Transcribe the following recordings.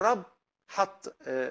الرب حط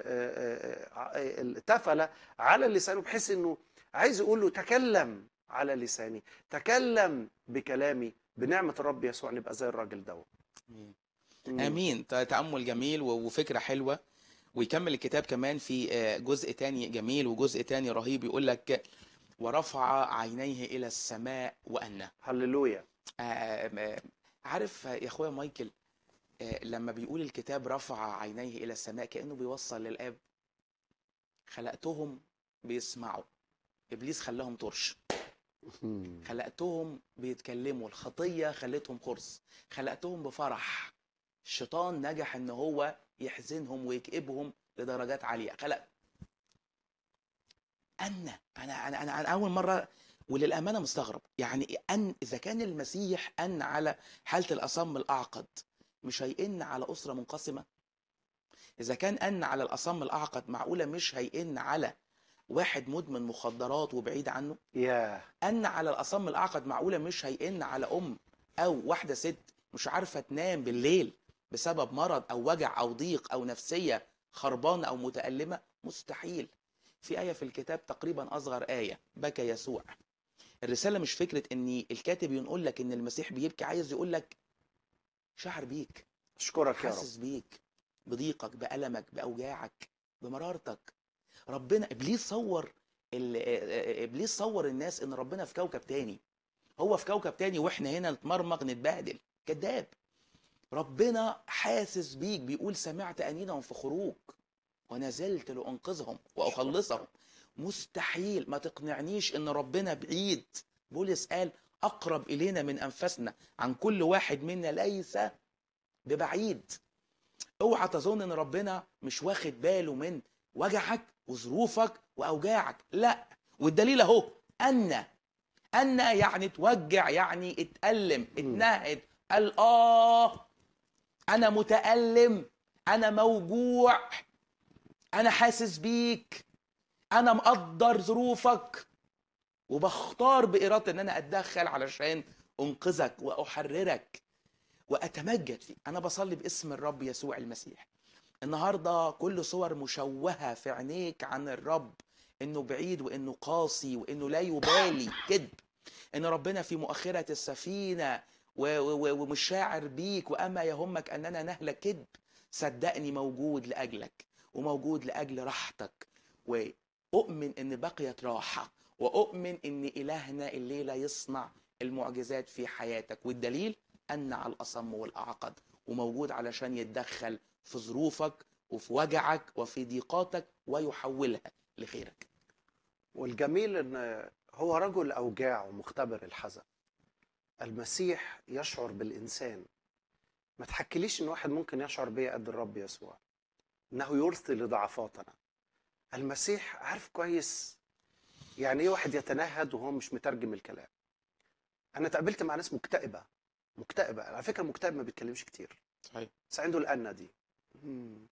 التفلة على لسانه، بحيث انه عايز يقول له تكلم على لساني، تكلم بكلامي، بنعمة الرب يسوع نبقى زي الراجل دوت. امين. مم. امين. تأمل جميل وفكرة حلوة. ويكمل الكتاب كمان في جزء تاني جميل وجزء تاني رهيب، يقول لك ورفع عينيه إلى السماء وأنه. هللويا. آه، آه، عارف يا أخويا مايكل، لما بيقول الكتاب رفع عينيه إلى السماء كأنه بيوصل للآب. خلقتهم بيسمعوا، إبليس خلاهم طرش. مم. خلقتهم بيتكلموا، الخطية خلتهم خرس. خلقتهم بفرح، الشيطان نجح ان هو يحزنهم ويكئبهم لدرجات عالية. خلق أنا أول مرة، وللأمانة مستغرب يعني أن إذا كان المسيح أن على حالة الأصم الأعقد، مش هيئن على أسرة منقسمة؟ إذا كان أن على الأصم الأعقد، معقولة مش هيئن على واحد مدمن مخدرات وبعيد عنه؟ ياه. أن على الأصم الأعقد، معقولة مش هيئن على أم أو واحدة ست مش عارفة تنام بالليل بسبب مرض أو وجع أو ضيق أو نفسية خربانة أو متألمة؟ مستحيل. في آية في الكتاب تقريبا أصغر آية، بكى يسوع. الرسالة مش فكرة إن الكاتب يقول لك إن المسيح بيبكي، عايز يقول لك شعر بيك، اشكرك يا رب. حاسس بيك، بضيقك، بألمك، بأوجاعك، بمرارتك. ربنا ابليس صور الناس ان ربنا في كوكب تاني، هو في كوكب تاني واحنا هنا نتمرمغ نتبهدل. كذاب. ربنا حاسس بيك، بيقول سمعت انينهم في خروج ونزلت لانقذهم اشكرك يا واخلصهم. رب. مستحيل. ما تقنعنيش ان ربنا بعيد. بولس قال اقرب الينا من انفسنا، عن كل واحد منا ليس ببعيد. اوعى تظن ان ربنا مش واخد باله من وجعك وظروفك واوجاعك، لا. والدليل اهو، ان يعني اتوجع، يعني اتألم، مم. اتنهد. قال انا متألم، انا موجوع، انا حاسس بيك، انا مقدر ظروفك، وبختار بإرادتي ان انا اتدخل علشان انقذك واحررك واتمجد فيك. انا بصلي باسم الرب يسوع المسيح النهارده كل صور مشوهه في عينيك عن الرب، انه بعيد وانه قاسي وانه لا يبالي، كذب. ان ربنا في مؤخره السفينه ومش شاعر بيك واما يهمك اننا نهلك، كذب. صدقني موجود لاجلك وموجود لاجل راحتك، واؤمن ان بقيت راحه، واؤمن ان الهنا الليله يصنع المعجزات في حياتك. والدليل ان على الاصم والاعقد، وموجود علشان يتدخل في ظروفك وفي وجعك وفي ضيقاتك ويحولها لخيرك. والجميل ان هو رجل اوجاع ومختبر الحزن. المسيح يشعر بالانسان. ما تحكيليش ان واحد ممكن يشعر بيا قد الرب يسوع، انه يرثي لضعفاتنا. المسيح عارف كويس يعني ايه واحد يتنهد وهو مش مترجم الكلام. انا اتقابلت مع ناس مكتئبه، مكتئبه على فكره. المكتئب ما بيتكلمش كتير، صحيح. بس عنده الأنة دي. مم.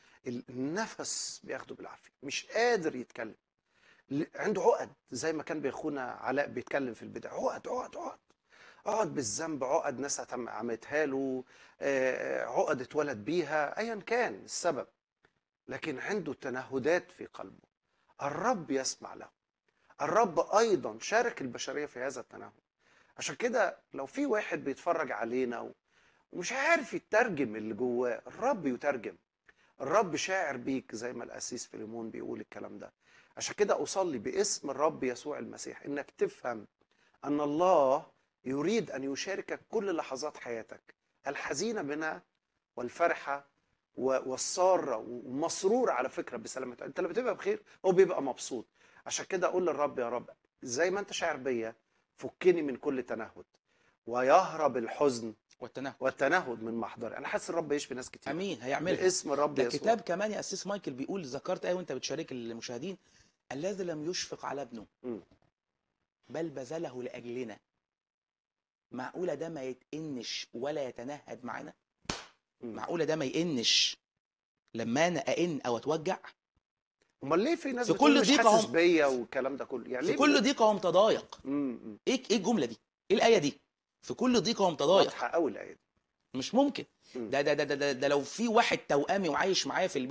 النفس بياخده بالعافيه، مش قادر يتكلم. عنده عقد، زي ما كان بيخونا علاء بيتكلم في البدايه. عقد عقد عقد، عقد بالذنب، عقد ناس عملتها له، عقد اتولد بيها، ايا كان السبب، لكن عنده تنهدات في قلبه. الرب يسمع له. الرب ايضا شارك البشريه في هذا التنهد. عشان كده لو في واحد بيتفرج علينا ومش عارف يترجم اللي جواه، الرب يترجم. الرب شاعر بيك زي ما القسيس فيليمون بيقول الكلام ده. عشان كده أصلي باسم الرب يسوع المسيح إنك تفهم أن الله يريد أن يشاركك كل لحظات حياتك، الحزينة منها والفرحة والسارة ومسرور على فكرة بسلامتك. أنت لما تبقى بخير هو بيبقى مبسوط. عشان كده أقول للرب يا رب زي ما أنت شاعر بيا، فكني من كل تنهد ويهرب الحزن والتنهد. والتنهد من محضري. أنا حاسس الرب يشفي ناس كتيرة امين، هيعملها. باسم الرب ده يسوع. الكتاب كمان يا اسيس مايكل بيقول، ذكرت ايه وانت بتشارك المشاهدين، الذي لم يشفق على ابنه مم. بل بذله لاجلنا. معقوله ده ما يتئنش ولا يتنهد معانا؟ مم. معقوله ده ما يئنش لما انا أئن او اتوجع؟ امال ليه في ناس في بتقول كل مش ضيقه حاسس هم بيا والكلام ده كله؟ يعني في ليه كل بيقول؟ ضيقه هم تضايق. مم. ايه الجمله دي؟ ايه الايه دي؟ في كل ضيقه هم تضايق. واضحه قوي الايه دي. مش ممكن. مم. ده لو في واحد توأمي وعايش معايا في البيت